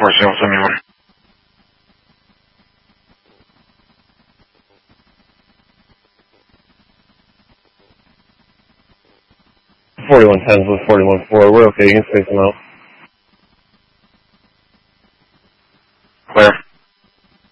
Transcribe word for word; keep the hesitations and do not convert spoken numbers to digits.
four zero seven one. forty-one tens with forty-one four. We're okay. You can space them out. Clear.